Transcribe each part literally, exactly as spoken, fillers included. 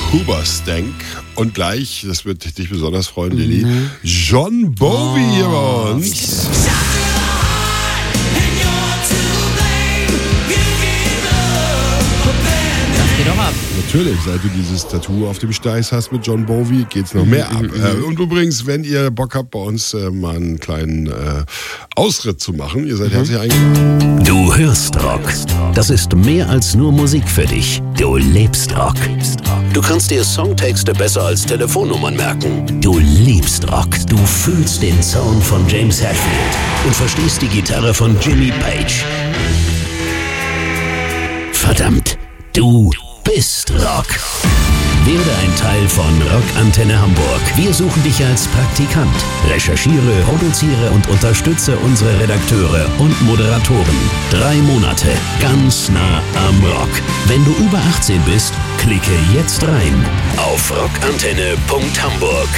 Hoobastank. Und gleich, das wird dich besonders freuen, Lilly, mhm. John Bowie oh. hier bei uns. Geht doch ab. Natürlich, seit du dieses Tattoo auf dem Steiß hast mit John Bowie, geht's noch mehr ab. Mhm. Äh, und übrigens, wenn ihr Bock habt, bei uns äh, mal einen kleinen äh, Ausritt zu machen, ihr seid mhm. herzlich eingeladen. Du hörst Rock. Das ist mehr als nur Musik für dich. Du lebst Rock. Du kannst dir Songtexte besser als Telefonnummern merken. Du liebst Rock. Du fühlst den Sound von James Hetfield und verstehst die Gitarre von Jimmy Page. Verdammt, du bist Rock. Werde ein Teil von Rockantenne Hamburg. Wir suchen dich als Praktikant. Recherchiere, produziere und unterstütze unsere Redakteure und Moderatoren. Drei Monate, ganz nah am Rock. Wenn du über achtzehn bist, klicke jetzt rein auf rockantenne punkt hamburg.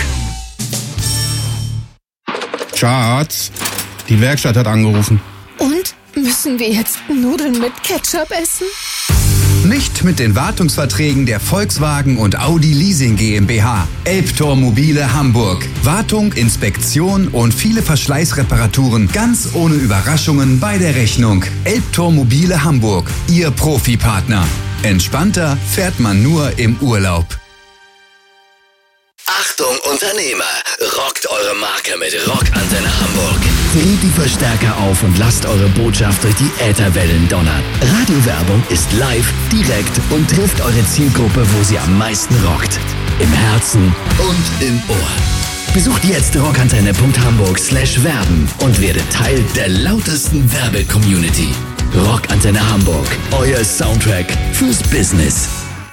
Schatz, die Werkstatt hat angerufen. Und? Müssen wir jetzt Nudeln mit Ketchup essen? Nicht mit den Wartungsverträgen der Volkswagen und Audi Leasing GmbH. Elbtor Mobile Hamburg. Wartung, Inspektion und viele Verschleißreparaturen ganz ohne Überraschungen bei der Rechnung. Elbtor Mobile Hamburg. Ihr Profipartner. Entspannter fährt man nur im Urlaub. Achtung Unternehmer, rockt eure Marke mit Rockantenne Hamburg. Dreht die Verstärker auf und lasst eure Botschaft durch die Ätherwellen donnern. Radiowerbung ist live, direkt und trifft eure Zielgruppe, wo sie am meisten rockt. Im Herzen und im Ohr. Besucht jetzt rockantenne punkt hamburg slash werben und werdet Teil der lautesten Werbe-Community. Rockantenne Hamburg, euer Soundtrack fürs Business.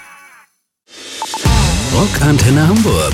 Rockantenne Hamburg.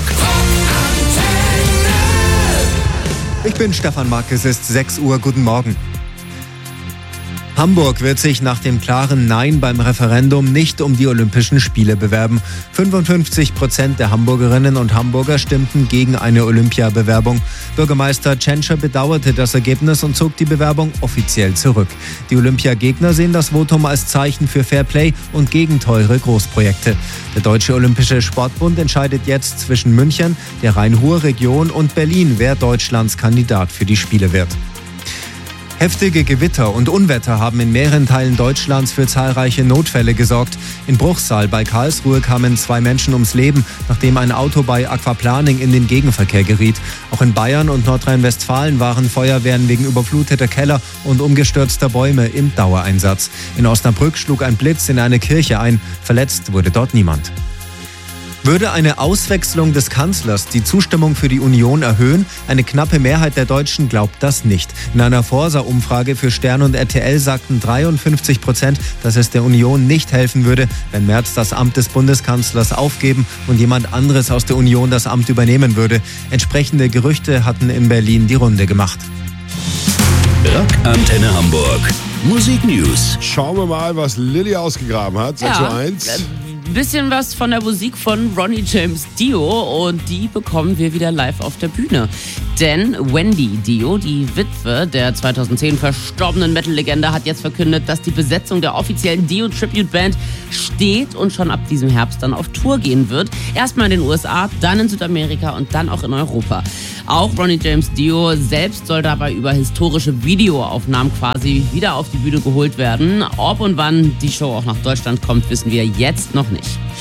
Ich bin Stefan Mack, es ist sechs Uhr, guten Morgen. Hamburg wird sich nach dem klaren Nein beim Referendum nicht um die Olympischen Spiele bewerben. fünfundfünfzig Prozent der Hamburgerinnen und Hamburger stimmten gegen eine Olympiabewerbung. Bürgermeister Tschentscher bedauerte das Ergebnis und zog die Bewerbung offiziell zurück. Die Olympiagegner sehen das Votum als Zeichen für Fairplay und gegen teure Großprojekte. Der Deutsche Olympische Sportbund entscheidet jetzt zwischen München, der Rhein-Ruhr-Region und Berlin, wer Deutschlands Kandidat für die Spiele wird. Heftige Gewitter und Unwetter haben in mehreren Teilen Deutschlands für zahlreiche Notfälle gesorgt. In Bruchsal bei Karlsruhe kamen zwei Menschen ums Leben, nachdem ein Auto bei Aquaplaning in den Gegenverkehr geriet. Auch in Bayern und Nordrhein-Westfalen waren Feuerwehren wegen überfluteter Keller und umgestürzter Bäume im Dauereinsatz. In Osnabrück schlug ein Blitz in eine Kirche ein. Verletzt wurde dort niemand. Würde eine Auswechslung des Kanzlers die Zustimmung für die Union erhöhen? Eine knappe Mehrheit der Deutschen glaubt das nicht. In einer Forsa-Umfrage für Stern und R T L sagten dreiundfünfzig Prozent, dass es der Union nicht helfen würde, wenn Merz das Amt des Bundeskanzlers aufgeben und jemand anderes aus der Union das Amt übernehmen würde. Entsprechende Gerüchte hatten in Berlin die Runde gemacht. Rockantenne Hamburg. Musik News. Schauen wir mal, was Lilly ausgegraben hat. sechs Uhr eins. Ja, ein bisschen was von der Musik von Ronnie James Dio und die bekommen wir wieder live auf der Bühne. Denn Wendy Dio, die Witwe der zweitausendzehn verstorbenen Metal-Legende, hat jetzt verkündet, dass die Besetzung der offiziellen Dio-Tribute-Band steht und schon ab diesem Herbst dann auf Tour gehen wird. Erstmal in den U S A, dann in Südamerika und dann auch in Europa. Auch Ronnie James Dio selbst soll dabei über historische Videoaufnahmen quasi wieder auf die Bühne geholt werden. Ob und wann die Show auch nach Deutschland kommt, wissen wir jetzt noch nicht.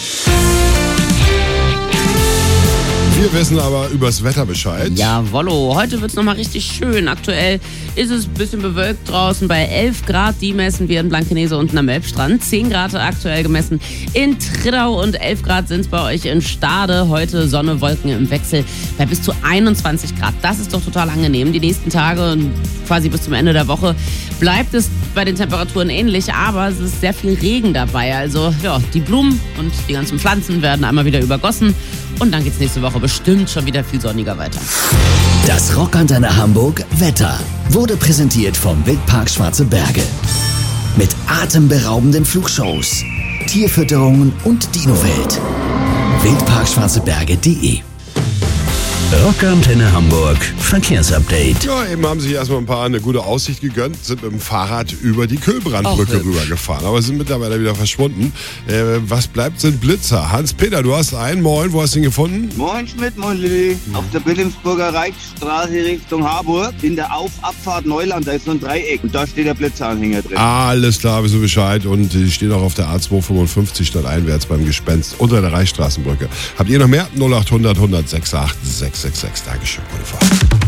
Wir wissen aber übers Wetter Bescheid. Jawollo, heute wird es nochmal richtig schön. Aktuell ist es ein bisschen bewölkt draußen bei elf Grad. Die messen wir in Blankenese unten am Elbstrand. zehn Grad aktuell gemessen in Triddau und elf Grad sind es bei euch in Stade. Heute Sonne, Wolken im Wechsel bei bis zu einundzwanzig Grad. Das ist doch total angenehm. Die nächsten Tage, quasi bis zum Ende der Woche, bleibt es bei den Temperaturen ähnlich, aber es ist sehr viel Regen dabei. Also ja, die Blumen und die ganzen Pflanzen werden einmal wieder übergossen. Und dann geht's nächste Woche bestimmt schon wieder viel sonniger weiter. Das Rockantenne Hamburg Wetter wurde präsentiert vom Wildpark Schwarze Berge. Mit atemberaubenden Flugshows, Tierfütterungen und Dino-Welt. wildpark schwarze berge punkt de Rockantenne Hamburg Verkehrsupdate. Ja, eben haben sich erstmal ein paar eine gute Aussicht gegönnt, sind mit dem Fahrrad über die Kühlbrandbrücke Ach, rübergefahren, aber sind mittlerweile wieder verschwunden. Äh, was bleibt, sind Blitzer. Hans-Peter, du hast einen. Moin, wo hast du ihn gefunden? Moin Schmidt, moin Lilly. Auf der Wilhelmsburger Reichsstraße Richtung Harburg. In der Auf-Abfahrt Neuland, da ist so ein Dreieck und da steht der Blitzeranhänger drin. Alles klar, wissen wir Bescheid. Und die stehen auch auf der A zweihundertfünfundfünfzig stadteinwärts beim Gespenst unter der Reichsstraßenbrücke. Habt ihr noch mehr? null acht hundert hundert sechsundachtzig sechshundertsechsundsechzig. Dankeschön, gute Fahrt.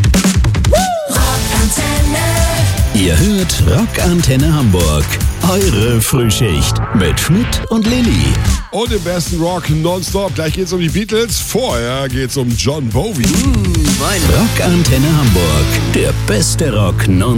Ihr hört Rockantenne Hamburg. Eure Frühschicht mit Schmidt und Lilly. Und im besten Rock nonstop. Gleich geht's um die Beatles. Vorher geht's um John Bowie. Rockantenne Hamburg. Der beste Rock non